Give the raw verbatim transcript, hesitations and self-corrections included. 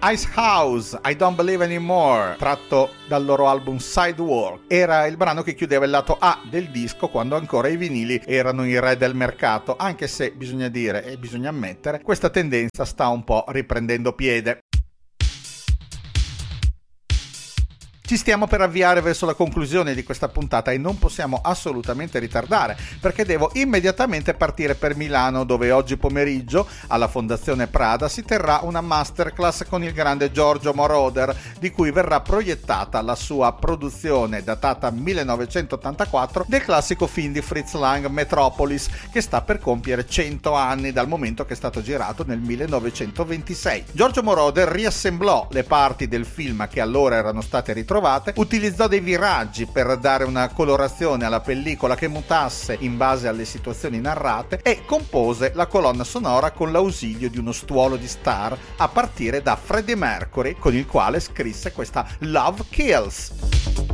Ice House, I Don't Believe Anymore, tratto dal loro album Sidewalk. Era il brano che chiudeva il lato A del disco quando ancora i vinili erano i re del mercato, anche se bisogna dire e bisogna ammettere, questa tendenza sta un po' riprendendo piede. Ci stiamo per avviare verso la conclusione di questa puntata e non possiamo assolutamente ritardare, perché devo immediatamente partire per Milano, dove oggi pomeriggio alla Fondazione Prada si terrà una masterclass con il grande Giorgio Moroder, di cui verrà proiettata la sua produzione datata millenovecentottantaquattro del classico film di Fritz Lang Metropolis, che sta per compiere cento anni dal momento che è stato girato nel millenovecentoventisei. Giorgio Moroder riassemblò le parti del film che allora erano state ritrovate, utilizzò dei viraggi per dare una colorazione alla pellicola che mutasse in base alle situazioni narrate e compose la colonna sonora con l'ausilio di uno stuolo di star a partire da Freddie Mercury, con il quale scrisse questa Love Kills.